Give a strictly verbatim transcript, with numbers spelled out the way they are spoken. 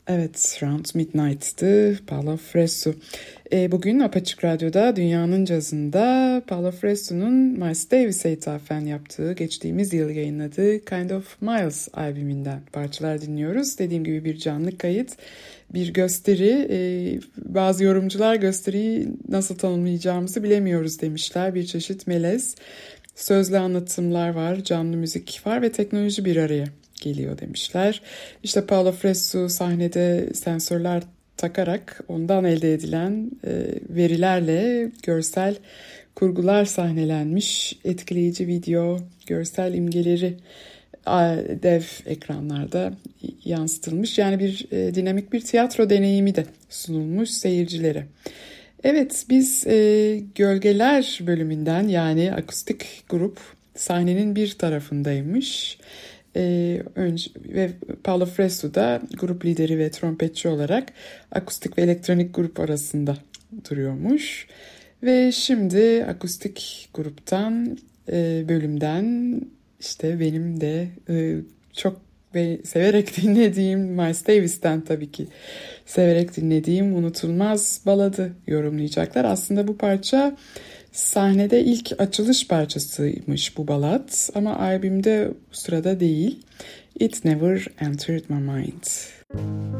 Evet, Round Midnight'tı Paolo Fresu. E, bugün Apaçık Radyo'da Dünyanın Cazı'nda Paolo Fresu'nun Miles Davis'e ithafen yaptığı, geçtiğimiz yıl yayınladığı Kind of Miles albümünden parçalar dinliyoruz. Dediğim gibi bir canlı kayıt, bir gösteri. E, bazı yorumcular gösteriyi nasıl tanımlayacağımızı bilemiyoruz demişler. Bir çeşit melez, sözlü anlatımlar var, canlı müzik var ve teknoloji bir araya geliyor demişler. İşte Paolo Fresu sahnede sensörler takarak ondan elde edilen e, verilerle görsel kurgular sahnelenmiş, etkileyici video, görsel imgeleri dev ekranlarda yansıtılmış. Yani bir e, dinamik bir tiyatro deneyimi de sunulmuş seyircilere. Evet, biz e, Gölgeler bölümünden, yani akustik grup sahnenin bir tarafındaymış. Ee, önce, ve Paolo Fresu da grup lideri ve trompetçi olarak akustik ve elektronik grup arasında duruyormuş. Ve şimdi akustik gruptan, e, bölümden işte benim de e, çok ve severek dinlediğim Miles Davis'ten tabii ki severek dinlediğim Unutulmaz Baladı yorumlayacaklar. Aslında bu parça sahnede ilk açılış parçasıymış bu balat, ama albümde bu sırada değil. It Never Entered My Mind.